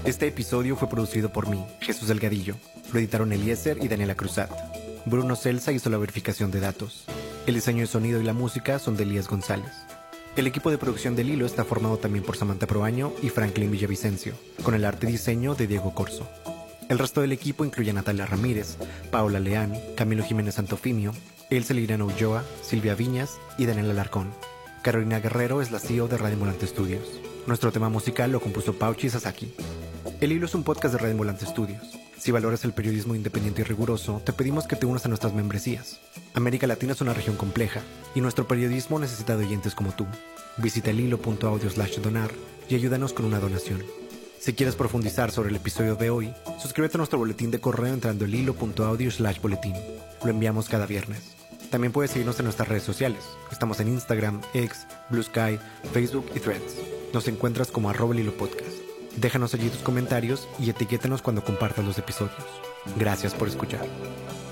Este episodio fue producido por mí, Jesús Delgadillo. Lo editaron Eliezer y Daniela Cruzat. Bruno Celsa hizo la verificación de datos. El diseño de sonido y la música son de Elías González. El equipo de producción del Hilo está formado también por Samantha Proaño y Franklin Villavicencio, con el arte y diseño de Diego Corso. El resto del equipo incluye a Natalia Ramírez, Paola Leán, Camilo Jiménez Santofimio, Elsa Liriana Ulloa, Silvia Viñas y Daniela Alarcón. Carolina Guerrero es la CEO de Radio Ambulante Studios. Nuestro tema musical lo compuso Pauchi Sasaki. El Hilo es un podcast de Radio Ambulante Studios. Si valoras el periodismo independiente y riguroso, te pedimos que te unas a nuestras membresías. América Latina es una región compleja, y nuestro periodismo necesita de oyentes como tú. Visita elhilo.audio/donar y ayúdanos con una donación. Si quieres profundizar sobre el episodio de hoy, suscríbete a nuestro boletín de correo entrando a elhilo.audio/boletín. Lo enviamos cada viernes. También puedes seguirnos en nuestras redes sociales. Estamos en Instagram, X, Blue Sky, Facebook y Threads. Nos encuentras como @elhilopodcast. Déjanos allí tus comentarios y etiquétanos cuando compartas los episodios. Gracias por escuchar.